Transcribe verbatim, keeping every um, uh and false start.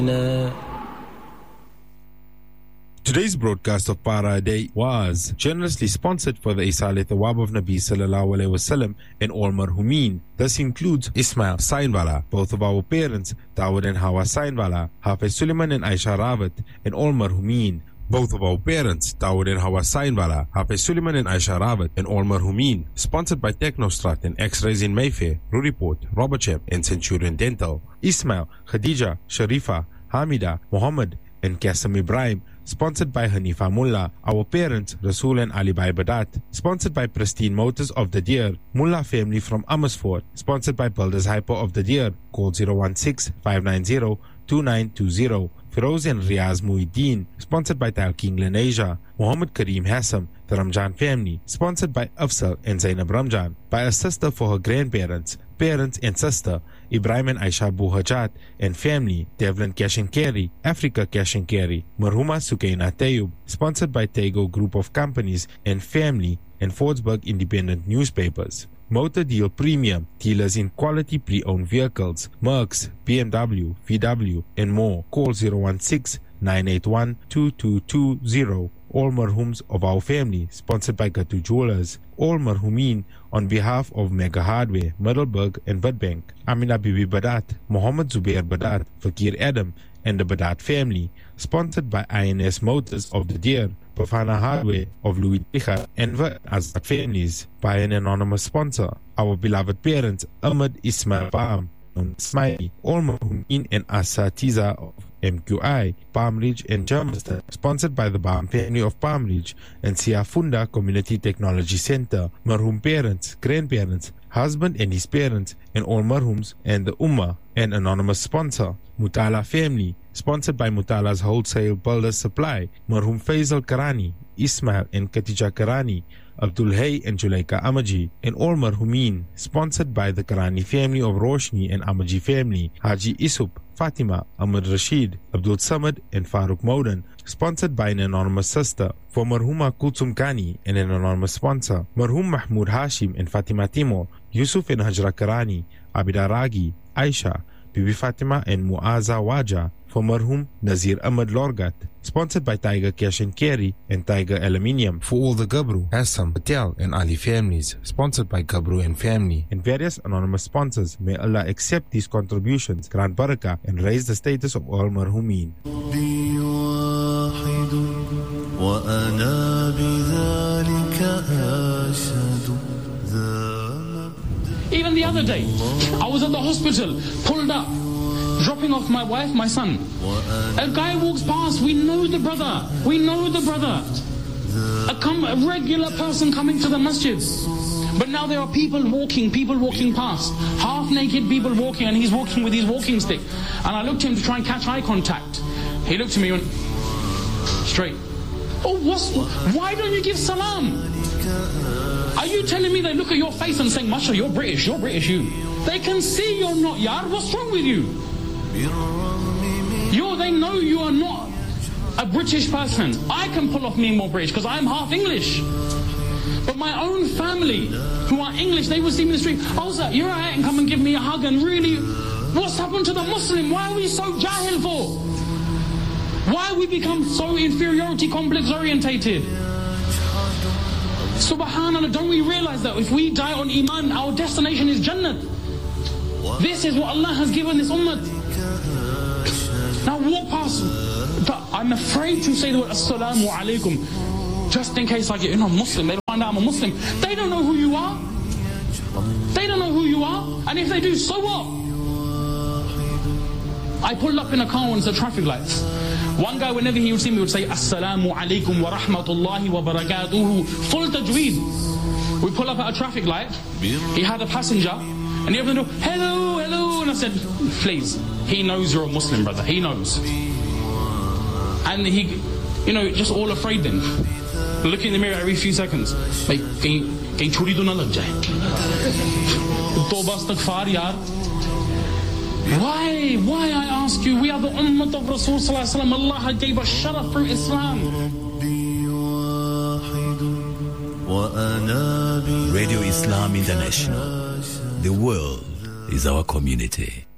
Today's broadcast of Para a Day was generously sponsored for the Isale Thawab of Nabi Sallallahu Alaihi Wasallam and all marhumin. This includes Ismail Sainwala, both of our parents, Dawud and Hawa Sainwala, Hafiz Suleiman and Aisha Rawat, and all marhumin. Both of our parents, Dawud and Hawa Sainwala, Hafiz Suleiman and Aisha Rawat, and all marhumin. Sponsored by Technostrat and X-Rays in Mayfair, Ruriport, Robertsham, and Centurion Dental. Ismail, Khadija, Sharifa, Hamida, Muhammad, and Qasim Ibrahim. Sponsored by Hanifa Mullah, our parents, Rasul and Ali Bhai Badat. Sponsored by Pristine Motors of the Deer, Mullah family from Amersfoort. Sponsored by Builders Hyper of the Deer, call zero one six, five nine zero, two nine two zero. Firoz and Riaz Muhyiddin. Sponsored by Talking Asia. Muhammad Kareem Hassam, the Ramjan family. Sponsored by Afsal and Zainab Ramjan. By a sister for her grandparents, parents and sister, Ibrahim and Aisha Buhajat, and family, Devlin Cash and Carry, Africa Cash and Carry, Marhuma Sukaina Tayyub. Sponsored by Tego Group of Companies and family, and Fordsburg Independent Newspapers. Motor Deal Premium, dealers in quality pre-owned vehicles, Mercs, B M W, V W, and more. Call zero one six, nine eight one, two two two zero. All marhums of our family, sponsored by Gatu Jewelers. All marhumin on behalf of Mega Hardware, Middleburg and Budbank. Amina Bibi Badat, Muhammad Zubair Badat, Fakir Adam, and the Badat family. Sponsored by I N S Motors of the Deer, Bafana Hardware of Louis Ticha, and the Azad families. By an anonymous sponsor, our beloved parents, Ahmad Ismail Baam, Smiley, all marhumin and Asatiza of M Q I, Palm Ridge and Germiston. Sponsored by the Baam family of Palm Ridge and Siafunda Community Technology Center. Marhum parents, grandparents, husband and his parents, and all marhums and the Ummah. An anonymous sponsor, Mutala family. Sponsored by Mutala's Wholesale Builders Supply. Marhum Faisal Karani, Ismail and Katija Karani, Abdul Hay and Julaika Amaji, and all marhumin. Sponsored by the Karani family of Roshni and Amaji family, Haji Isup, Fatima, Ahmad Rashid, Abdul Samad, and Farooq Maudan. Sponsored by an anonymous sister, for Marhuma Kulsum Kani and an anonymous sponsor, Marhum Mahmoud Hashim and Fatima Timor, Yusuf and Hajra Karani, Abida Ragi, Aisha, Bibi Fatima and Muaza Waja. For Marhum Nazir Ahmad Lorgat. Sponsored by Tiger Cash and Carry and Tiger Aluminium. For all the Gabru, Assam, Patel and Ali families. Sponsored by Gabru and family. And various anonymous sponsors. May Allah accept these contributions, grant barakah, and raise the status of all marhumin. Even the other day, I was at the hospital, pulled up, dropping off my wife, my son. A guy walks past, we know the brother, we know the brother. A, com- a regular person coming to the masjid. But now there are people walking, people walking past, half-naked people walking, and he's walking with his walking stick. And I looked at him to try and catch eye contact. He looked at me and went, straight. Oh, what's, why don't you give salam? Are you telling me they look at your face and saying, Masha, you're British, you're British, you? They can see you're not, yar, what's wrong with you? You're, they know you are not a British person. I can pull off being more British because I'm half English. But my own family, who are English, they will see me in the street, oh sir, you're alright, and come and give me a hug, and really, what's happened to the Muslim? Why are we so jahil for? Why we become so inferiority complex orientated? Subhanallah, don't we realize that if we die on Iman, our destination is Jannah? This is what Allah has given this ummah. Now walk past, but I'm afraid to say the word Assalamu alaikum, just in case I get, you know, Muslim, they don't find out I'm a Muslim. They don't know who you are. They don't know who you are. And if they do, so what? I pulled up in a car once at traffic lights. One guy, whenever he would see me, would say, Assalamu alaikum wa rahmatullahi wa barakatuhu. Full tajweed. We pull up at a traffic light. He had a passenger. And he opened the door, hello, hello. And I said, please, he knows you're a Muslim, brother. He knows. And he, you know, just all afraid then. Looking in the mirror every few seconds. Like, kahin chori to na lag jaye. Tawbah astaghfar, yaar. Why? Why, I ask you? We are the ummah of Rasul Sallallahu Alaihi Wasallam. Allah gave us sharaf through Islam. Radio Islam International. The world is our community.